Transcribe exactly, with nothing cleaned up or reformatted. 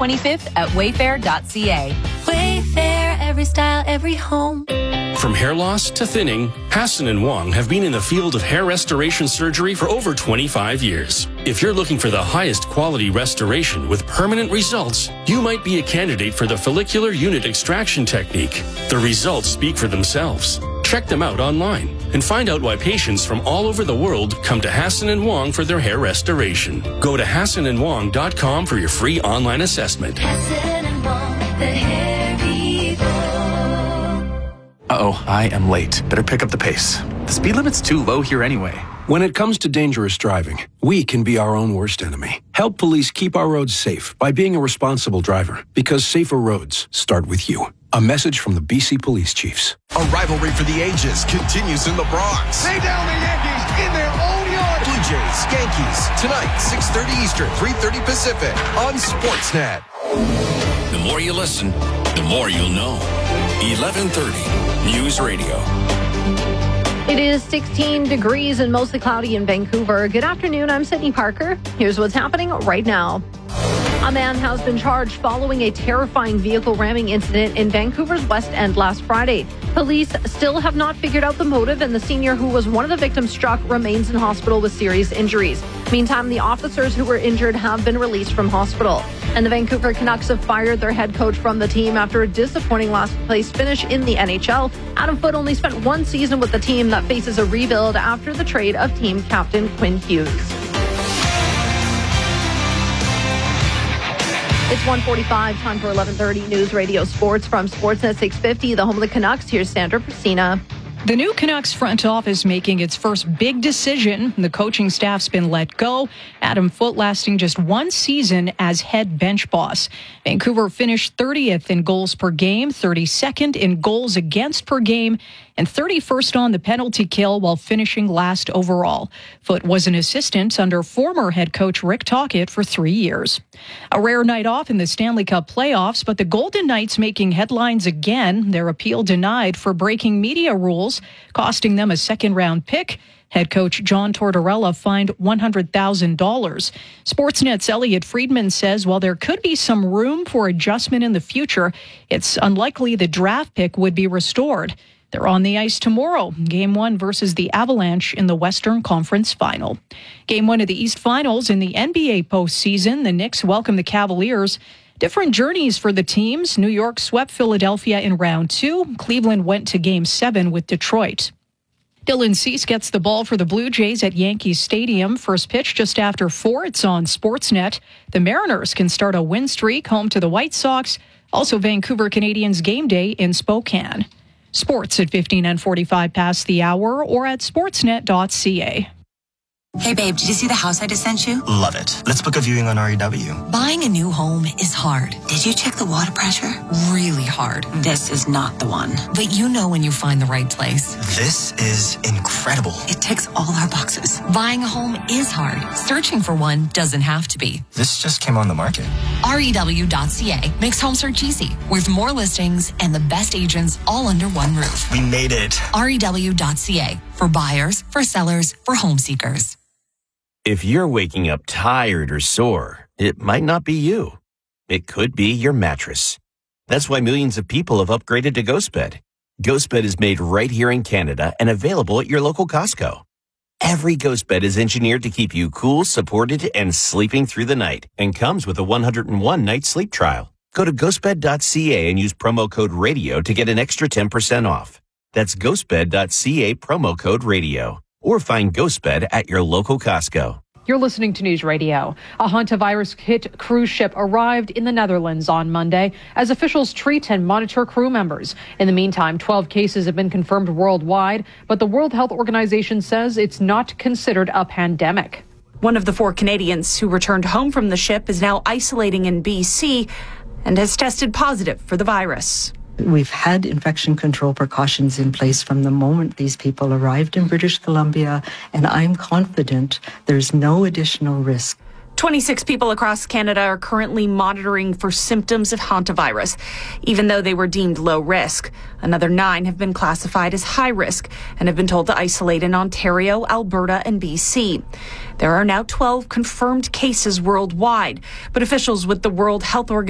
twenty-fifth at wayfair dot c a. Wayfair, every style, every home. From hair loss to thinning, Hassan and Wong have been in the field of hair restoration surgery for over twenty-five years. If you're looking for the highest quality restoration with permanent results, you might be a candidate for the follicular unit extraction technique. The results speak for themselves. Check them out online and find out why patients from all over the world come to Hassan and Wong for their hair restoration. Go to hassan and wong dot com for your free online assessment. Hassan and Wong, the hair people. Uh-oh, I am late. Better pick up the pace. The speed limit's too low here anyway. When it comes to dangerous driving, we can be our own worst enemy. Help police keep our roads safe by being a responsible driver, because safer roads start with you. A message from the B C Police Chiefs. A rivalry for the ages continues in the Bronx. Lay down the Yankees in their own yard. Blue Jays, Yankees, tonight, six thirty Eastern, three thirty Pacific, on Sportsnet. The more you listen, the more you'll know. eleven thirty News Radio. It is sixteen degrees and mostly cloudy in Vancouver. Good afternoon, I'm Sydney Parker. Here's what's happening right now. A man has been charged following a terrifying vehicle ramming incident in Vancouver's West End last Friday. Police still have not figured out the motive, and the senior who was one of the victims struck remains in hospital with serious injuries. Meantime, the officers who were injured have been released from hospital. And the Vancouver Canucks have fired their head coach from the team after a disappointing last-place finish in the N H L. Adam Foote only spent one season with the team that faces a rebuild after the trade of team captain Quinn Hughes. It's one forty-five, time for eleven thirty News Radio Sports from Sportsnet six fifty, the home of the Canucks. Here's Sandra Priscina. The new Canucks front office making its first big decision. The coaching staff's been let go. Adam Foote lasting just one season as head bench boss. Vancouver finished thirtieth in goals per game, thirty-second in goals against per game, and thirty-first on the penalty kill while finishing last overall. Foote was an assistant under former head coach Rick Tocchet for three years. A rare night off in the Stanley Cup playoffs, but the Golden Knights making headlines again. Their appeal denied for breaking media rules, costing them a second-round pick. Head coach John Tortorella fined one hundred thousand dollars. Sportsnet's Elliot Friedman says while there could be some room for adjustment in the future, it's unlikely the draft pick would be restored. They're on the ice tomorrow, Game one versus the Avalanche in the Western Conference Final. Game one of the East Finals in the N B A postseason. The Knicks welcome the Cavaliers. Different journeys for the teams. New York swept Philadelphia in round two. Cleveland went to Game seven with Detroit. Dylan Cease gets the ball for the Blue Jays at Yankee Stadium. First pitch just after four. It's on Sportsnet. The Mariners can start a win streak home to the White Sox. Also Vancouver Canadians game day in Spokane. Sports at fifteen and forty-five past the hour or at sportsnet dot c a. Hey babe, did you see the house I just sent you? Love it. Let's book a viewing on R E W. Buying a new home is hard. Did you check the water pressure? Really hard. This is not the one. But you know when you find the right place. This is incredible. It ticks all our boxes. Buying a home is hard. Searching for one doesn't have to be. This just came on the market. R E W dot c a makes home search easy, with more listings and the best agents all under one roof. We made it. R E W dot c a, for buyers, for sellers, for home seekers. If you're waking up tired or sore, it might not be you. It could be your mattress. That's why millions of people have upgraded to GhostBed. GhostBed is made right here in Canada and available at your local Costco. Every GhostBed is engineered to keep you cool, supported, and sleeping through the night, and comes with a one hundred one night sleep trial. Go to ghost bed dot c a and use promo code RADIO to get an extra ten percent off. That's ghost bed dot c a, promo code RADIO. Or find GhostBed at your local Costco. You're listening to News Radio. A hantavirus-hit cruise ship arrived in the Netherlands on Monday as officials treat and monitor crew members. In the meantime, twelve cases have been confirmed worldwide, but the World Health Organization says it's not considered a pandemic. One of the four Canadians who returned home from the ship is now isolating in B C and has tested positive for the virus. We've had infection control precautions in place from the moment these people arrived in British Columbia, and I'm confident there's no additional risk. twenty-six people across Canada are currently monitoring for symptoms of hantavirus, even though they were deemed low risk. Another nine have been classified as high risk and have been told to isolate in Ontario, Alberta, and B C. There are now twelve confirmed cases worldwide, but officials with the World Health Organization